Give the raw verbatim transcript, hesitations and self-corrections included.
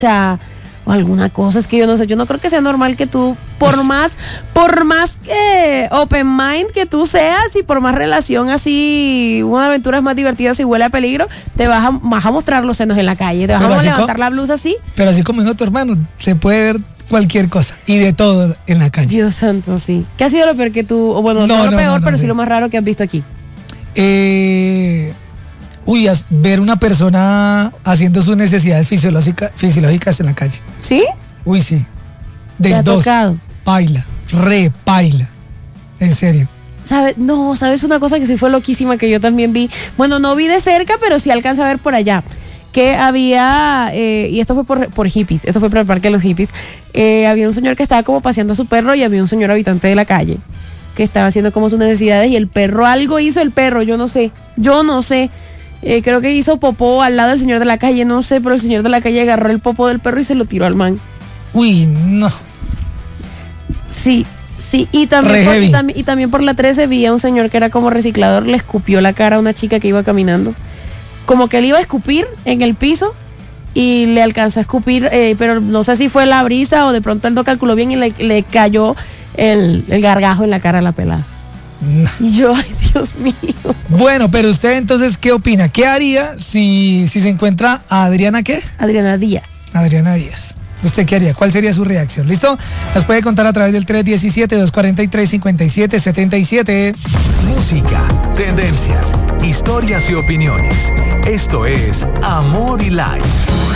sea, o alguna cosa, es que yo no sé, yo no creo que sea normal que tú, por Pues- más, por más que open mind que tú seas y por más relación así, una aventura es más divertida si huele a peligro, te vas a, vas a mostrar los senos en la calle, te vas Pero a así levantar co- la blusa así. Pero así como dijo tu hermano, se puede ver cualquier cosa y de todo en la calle. Dios santo, sí. ¿Qué ha sido lo peor que tú, o bueno, No, no lo no, peor, no, no pero sí sé. lo más raro que has visto aquí? Eh, uy, as- ver una persona haciendo sus necesidades fisiológica- fisiológicas en la calle. ¿Sí? Uy, sí. ¿Te De ha dos. tocado? Paila, re paila. En serio. ¿Sabes? No, ¿sabes una cosa que sí fue loquísima que yo también vi? Bueno, no vi de cerca, pero sí alcancé a ver por allá. Que había, eh, y esto fue por, por hippies, esto fue por el parque de los hippies, eh, había un señor que estaba como paseando a su perro y había un señor habitante de la calle que estaba haciendo como sus necesidades y el perro, algo hizo el perro, yo no sé, yo no sé. Eh, creo que hizo popó al lado del señor de la calle, no sé, pero el señor de la calle agarró el popó del perro y se lo tiró al man. Uy, no. Sí, sí, y también, Re por, heavy. y, también, y también por la trece vi a un señor que era como reciclador, le escupió la cara a una chica que iba caminando. Como que le iba a escupir en el piso y le alcanzó a escupir, eh, pero no sé si fue la brisa o de pronto él no calculó bien y le, le cayó el, el gargajo en la cara a la pelada. No. Y yo, ay, Dios mío. Bueno, pero usted entonces, ¿qué opina? ¿Qué haría si, si se encuentra a Adriana qué? Adriana Díaz. Adriana Díaz. ¿Usted qué haría? ¿Cuál sería su reacción? ¿Listo? Nos puede contar a través del tres uno siete, dos cuatro tres, cinco siete siete siete. Música, tendencias, historias y opiniones. Esto es Amor y Life.